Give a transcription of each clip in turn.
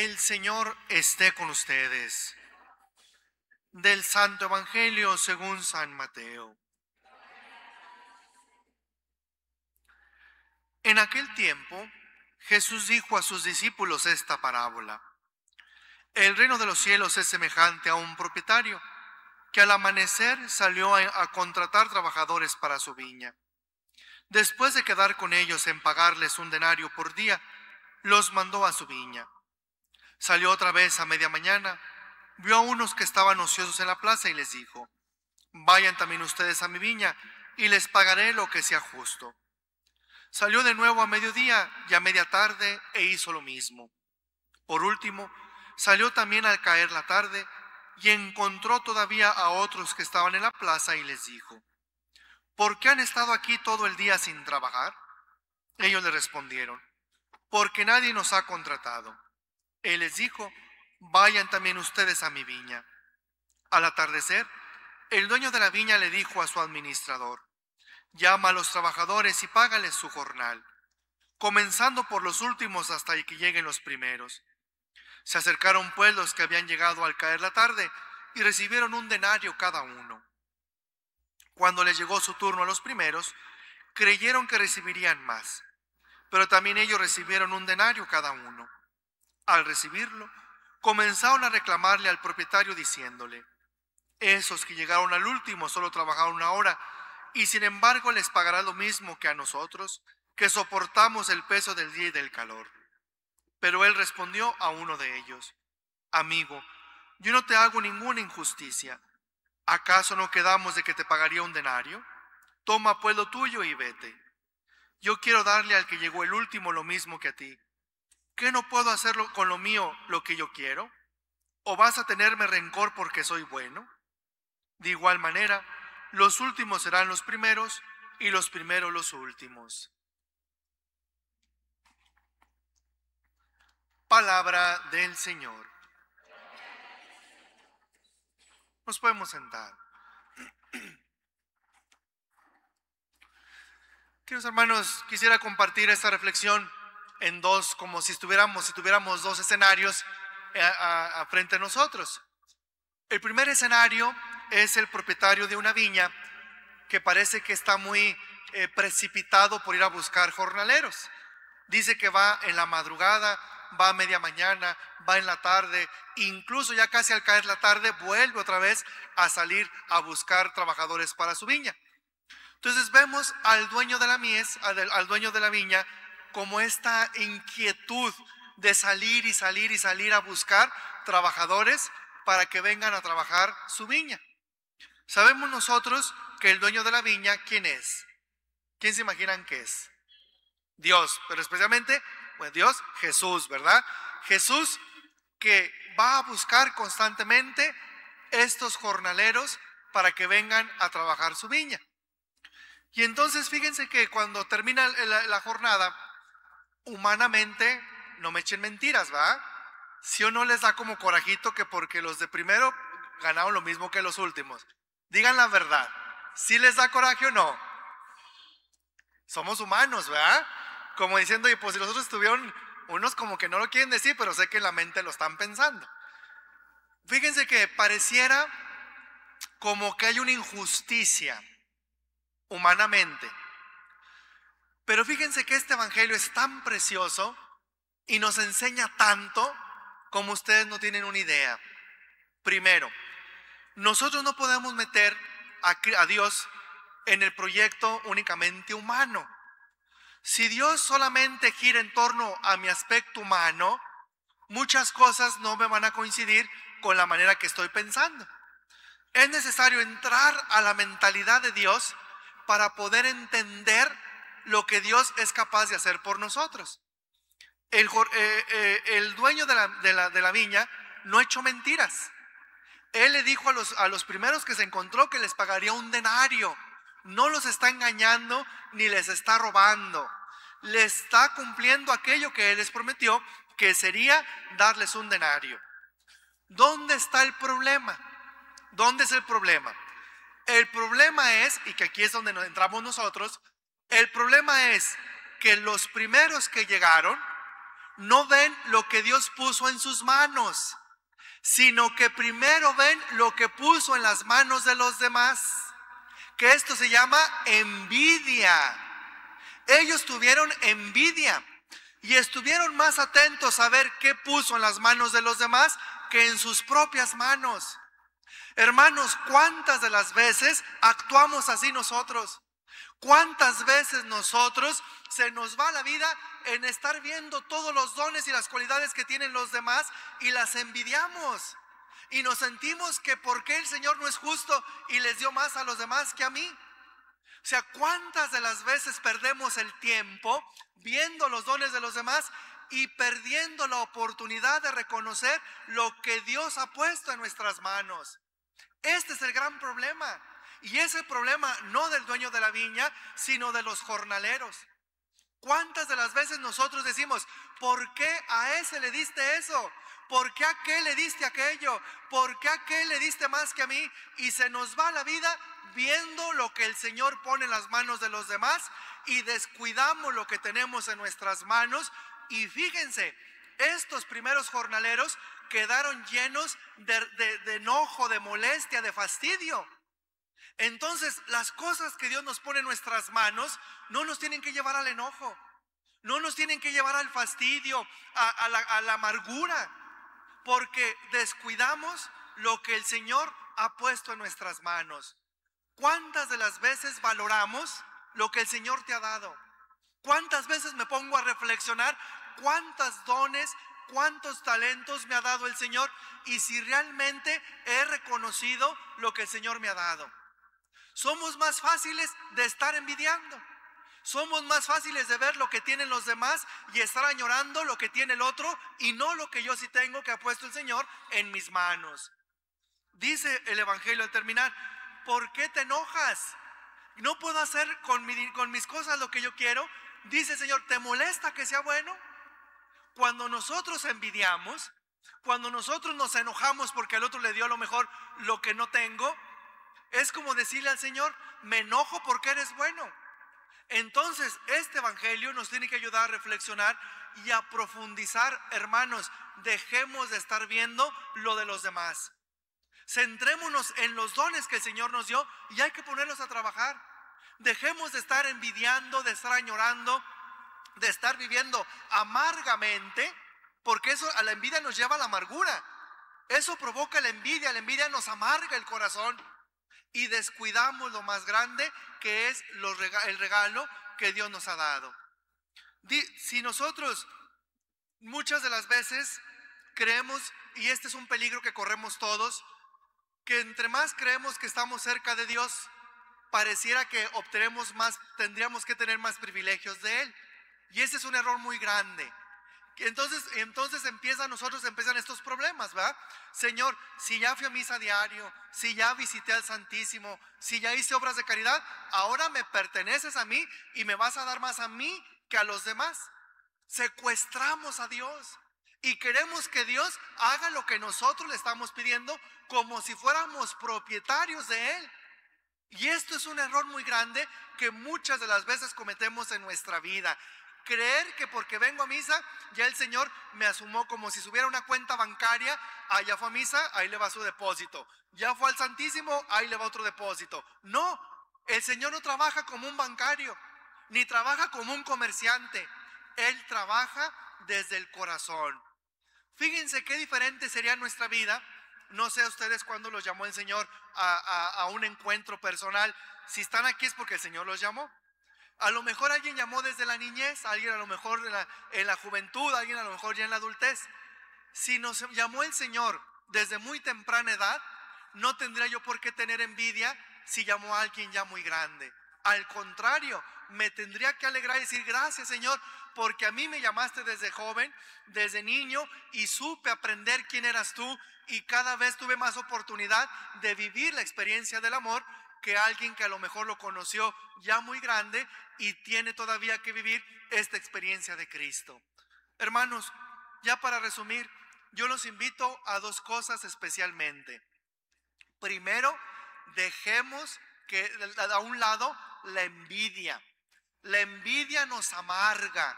El Señor esté con ustedes. Del Santo Evangelio según San Mateo. En aquel tiempo, Jesús dijo a sus discípulos esta parábola. El reino de los cielos es semejante a un propietario que al amanecer salió a contratar trabajadores para su viña. Después de quedar con ellos en pagarles un denario por día, los mandó a su viña. Salió otra vez a media mañana, vio a unos que estaban ociosos en la plaza y les dijo: vayan también ustedes a mi viña y les pagaré lo que sea justo. Salió de nuevo a mediodía y a media tarde e hizo lo mismo. Por último, salió también al caer la tarde y encontró todavía a otros que estaban en la plaza y les dijo: ¿por qué han estado aquí todo el día sin trabajar? Ellos le respondieron: porque nadie nos ha contratado. Él les dijo: vayan también ustedes a mi viña. Al atardecer, el dueño de la viña le dijo a su administrador: llama a los trabajadores y págales su jornal, comenzando por los últimos hasta que lleguen los primeros. Se acercaron pues los que habían llegado al caer la tarde y recibieron un denario cada uno. Cuando les llegó su turno a los primeros, creyeron que recibirían más, pero también ellos recibieron un denario cada uno. Al recibirlo, comenzaron a reclamarle al propietario diciéndole: esos que llegaron al último solo trabajaron una hora, y sin embargo les pagará lo mismo que a nosotros, que soportamos el peso del día y del calor. Pero él respondió a uno de ellos: amigo, yo no te hago ninguna injusticia. ¿Acaso no quedamos de que te pagaría un denario? Toma pues lo tuyo y vete. Yo quiero darle al que llegó el último lo mismo que a ti. ¿Qué no puedo hacerlo con lo mío lo que yo quiero? ¿O vas a tenerme rencor porque soy bueno? De igual manera, los últimos serán los primeros y los primeros los últimos. Palabra del Señor. Nos podemos sentar. Queridos hermanos, quisiera compartir esta reflexión en dos, como si tuviéramos dos escenarios frente a nosotros. El primer escenario es el propietario de una viña que parece que está muy precipitado por ir a buscar jornaleros. Dice que va en la madrugada, va a media mañana, va en la tarde, incluso ya casi al caer la tarde vuelve otra vez a salir a buscar trabajadores para su viña. Entonces vemos al dueño de la mies, al dueño de la viña, como esta inquietud de salir y salir y salir a buscar trabajadores para que vengan a trabajar su viña. Sabemos nosotros que el dueño de la viña, ¿quién es? ¿Quién se imaginan que es? Dios, pero especialmente, pues Dios, Jesús, ¿verdad? Jesús, que va a buscar constantemente estos jornaleros para que vengan a trabajar su viña. Y entonces fíjense que cuando termina la jornada, humanamente, no me echen mentiras, ¿verdad? Si o no les da como corajito que porque los de primero ganaron lo mismo que los últimos. Digan la verdad, ¿sí les da coraje o no? Somos humanos, ¿verdad? Como diciendo, y pues si los otros estuvieron, unos como que no lo quieren decir, pero sé que en la mente lo están pensando. Fíjense que pareciera como que hay una injusticia humanamente. Pero fíjense que este evangelio es tan precioso y nos enseña tanto como ustedes no tienen una idea. Primero, nosotros no podemos meter a Dios en el proyecto únicamente humano. Si Dios solamente gira en torno a mi aspecto humano, muchas cosas no me van a coincidir con la manera que estoy pensando. Es necesario entrar a la mentalidad de Dios para poder entender lo que Dios es capaz de hacer por nosotros. El dueño de la viña no echó mentiras. Él le dijo a los primeros que se encontró que les pagaría un denario. No los está engañando ni les está robando. Le está cumpliendo aquello que Él les prometió, que sería darles un denario. ¿Dónde está el problema? ¿Dónde es el problema? El problema es, y que aquí es donde nos entramos nosotros, el problema es que los primeros que llegaron no ven lo que Dios puso en sus manos, sino que primero ven lo que puso en las manos de los demás, que esto se llama envidia. Ellos tuvieron envidia y estuvieron más atentos a ver qué puso en las manos de los demás que en sus propias manos. Hermanos, ¿cuántas de las veces actuamos así nosotros? ¿Cuántas veces nosotros se nos va la vida en estar viendo todos los dones y las cualidades que tienen los demás y las envidiamos? Y nos sentimos que por qué el Señor no es justo y les dio más a los demás que a mí. O sea, ¿cuántas de las veces perdemos el tiempo viendo los dones de los demás y perdiendo la oportunidad de reconocer lo que Dios ha puesto en nuestras manos? Este es el gran problema. Y es el problema no del dueño de la viña, sino de los jornaleros. ¿Cuántas de las veces nosotros decimos, ¿por qué a ese le diste eso? ¿Por qué a aquel le diste aquello? ¿Por qué a aquel le diste más que a mí? Y se nos va la vida viendo lo que el Señor pone en las manos de los demás y descuidamos lo que tenemos en nuestras manos. Y fíjense, estos primeros jornaleros quedaron llenos de enojo, de molestia, de fastidio. Entonces, las cosas que Dios nos pone en nuestras manos no nos tienen que llevar al enojo, no nos tienen que llevar al fastidio, a la amargura, porque descuidamos lo que el Señor ha puesto en nuestras manos. ¿Cuántas de las veces valoramos lo que el Señor te ha dado? ¿Cuántas veces me pongo a reflexionar cuántos dones, cuántos talentos me ha dado el Señor y si realmente he reconocido lo que el Señor me ha dado? Somos más fáciles de estar envidiando. Somos más fáciles de ver lo que tienen los demás y estar añorando lo que tiene el otro y no lo que yo sí tengo que ha puesto el Señor en mis manos. Dice el Evangelio al terminar, ¿por qué te enojas? ¿No puedo hacer con mis cosas lo que yo quiero? Dice el Señor, ¿te molesta que sea bueno? Cuando nosotros envidiamos, cuando nosotros nos enojamos porque al otro le dio a lo mejor lo que no tengo, es como decirle al Señor, me enojo porque eres bueno. Entonces, este evangelio nos tiene que ayudar a reflexionar y a profundizar, hermanos. Dejemos de estar viendo lo de los demás. Centrémonos en los dones que el Señor nos dio y hay que ponerlos a trabajar. Dejemos de estar envidiando, de estar añorando, de estar viviendo amargamente, porque eso a la envidia nos lleva a la amargura. Eso provoca la envidia nos amarga el corazón. Y descuidamos lo más grande que es el regalo que Dios nos ha dado. Si nosotros muchas de las veces creemos, y este es un peligro que corremos todos, que entre más creemos que estamos cerca de Dios, pareciera que obtenemos más, tendríamos que tener más privilegios de Él. Y ese es un error muy grande. Entonces empiezan estos problemas, ¿verdad? Señor, si ya fui a misa diario, si ya visité al Santísimo, si ya hice obras de caridad, ahora me perteneces a mí y me vas a dar más a mí que a los demás. Secuestramos a Dios y queremos que Dios haga lo que nosotros le estamos pidiendo como si fuéramos propietarios de Él. Y esto es un error muy grande que muchas de las veces cometemos en nuestra vida. Creer que porque vengo a misa, ya el Señor me asumió como si subiera una cuenta bancaria. Ya fue a misa, ahí le va su depósito. Ya fue al Santísimo, ahí le va otro depósito. No, el Señor no trabaja como un bancario, ni trabaja como un comerciante. Él trabaja desde el corazón. Fíjense qué diferente sería nuestra vida. No sé a ustedes cuándo los llamó el Señor a un encuentro personal. Si están aquí es porque el Señor los llamó. A lo mejor alguien llamó desde la niñez, alguien a lo mejor en la juventud, alguien a lo mejor ya en la adultez. Si nos llamó el Señor desde muy temprana edad, no tendría yo por qué tener envidia si llamó a alguien ya muy grande. Al contrario, me tendría que alegrar y decir, gracias Señor, porque a mí me llamaste desde joven, desde niño, y supe aprender quién eras tú, y cada vez tuve más oportunidad de vivir la experiencia del amor que alguien que a lo mejor lo conoció ya muy grande y tiene todavía que vivir esta experiencia de Cristo. Hermanos, ya para resumir, yo los invito a dos cosas especialmente. Primero, dejemos que a un lado la envidia. La envidia nos amarga,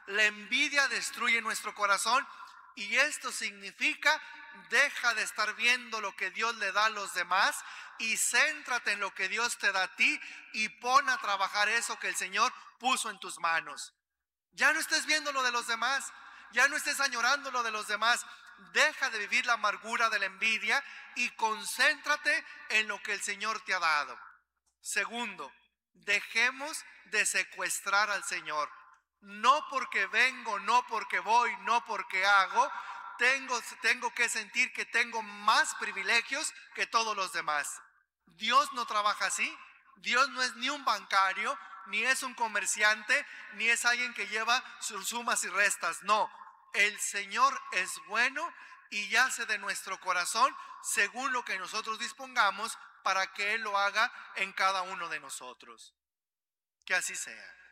La envidia destruye nuestro corazón y esto significa: deja de estar viendo lo que Dios le da a los demás y céntrate en lo que Dios te da a ti y pon a trabajar eso que el Señor puso en tus manos. Ya no estés viendo lo de los demás, ya no estés añorando lo de los demás. Deja de vivir la amargura de la envidia y concéntrate en lo que el Señor te ha dado. Segundo, dejemos de secuestrar al Señor. No porque vengo, no porque voy, no porque hago, tengo que sentir que tengo más privilegios que todos los demás. Dios no trabaja así. Dios no es ni un bancario, ni es un comerciante, ni es alguien que lleva sus sumas y restas. No, el Señor es bueno y hace de nuestro corazón según lo que nosotros dispongamos para que Él lo haga en cada uno de nosotros. Que así sea.